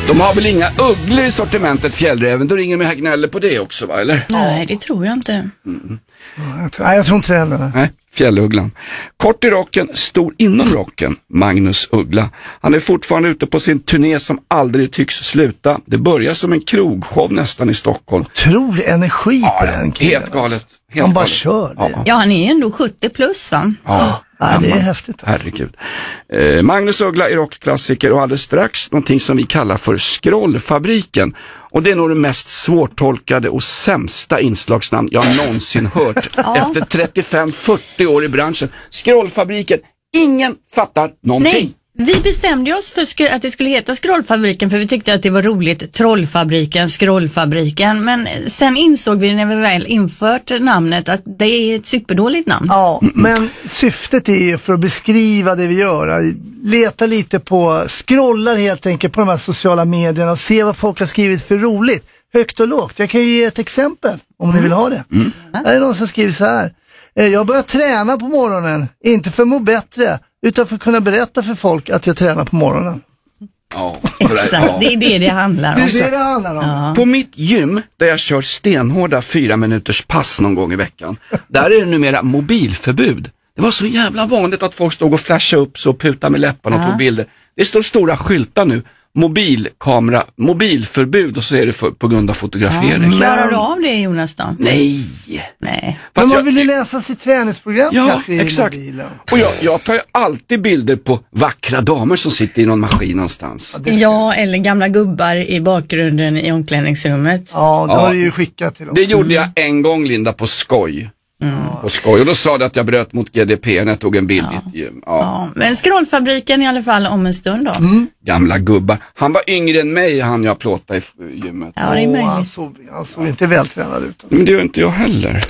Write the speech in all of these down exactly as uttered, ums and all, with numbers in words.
De har väl inga ugglor i sortimentet Fjällräven? Då ringer mig Hagnäller på det också, va? Eller? Nej, det tror jag inte. Mm. Jag tror, nej, jag tror inte det heller. Nej, Fjällugglan. Kort i rocken, stor inom rocken. Magnus Uggla. Han är fortfarande ute på sin turné som aldrig tycks sluta. Det börjar som en krogshow nästan i Stockholm. Otrolig energi ja, på den killen. Helt galet. Helt han bara galet. kör det. Ja. Ja, han är ändå sjuttio plus, va? Ja, ja det är häftigt. Alltså. Herregud. Eh, Magnus Uggla är rockklassiker och alldeles strax någonting som vi kallar för Scrollfabriken. Och det är nog det mest svårtolkade och sämsta inslagsnamn jag någonsin hört ja. efter trettiofem fyrtio år i branschen. Scrollfabriken, ingen fattar någonting. Nej. Vi bestämde oss för att det skulle heta Scrollfabriken för vi tyckte att det var roligt. Trollfabriken, Scrollfabriken. Men sen insåg vi när vi väl infört namnet att det är ett superdåligt namn. Ja, men syftet är ju för att beskriva det vi gör. Leta lite på, scrollar helt enkelt på de här sociala medierna och se vad folk har skrivit för roligt. Högt och lågt. Jag kan ju ge ett exempel om mm. ni vill ha det. Mm. Här är någon som skriver så här. Jag börjar träna på morgonen, inte för att må bättre, utan för att kunna berätta för folk att jag tränar på morgonen. Ja, exakt, ja. Det är det det handlar om. Det är det det handlar om. Ja. På mitt gym, där jag kör stenhårda fyra minuters pass någon gång i veckan, där är det numera mobilförbud. Det var så jävla vanligt att folk stod och flashade upp så, puta med läpparna och ja. tog bilder. Det står stora skyltar nu. Mobilkamera, mobilförbud och så är det för, på grund av fotografering. Ja, klarar du av det, Jonas då? Nej. Nej. Men man jag, vill ju läsa sitt träningsprogram ja, kanske i exakt. mobilen. Och jag, jag tar ju alltid bilder på vackra damer som sitter i någon maskin någonstans. Ja, ja eller gamla gubbar i bakgrunden i omklädningsrummet. Ja, det ja, har du ju skickat till oss. Det gjorde jag en gång, Linda, på skoj. Mm. På skoj. Och då sa du att jag bröt mot G D P när jag tog en bild ja. i ett gym. Ja. Ja. Men Scrollfabriken i alla fall om en stund då. Mm. Gamla gubbar. Han var yngre än mig, han jag plåtade i gymmet. Ja, det är möjligt. Oh, han, såg, han såg inte vältränad ut. Alltså. Men det gör inte jag heller.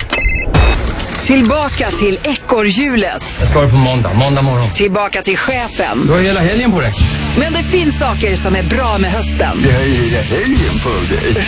Tillbaka till ekorrhjulet. Jag ska på måndag, måndag morgon. Tillbaka till chefen. Du har hela helgen på dig. Men det finns saker som är bra med hösten. Det är hela helgen på dig.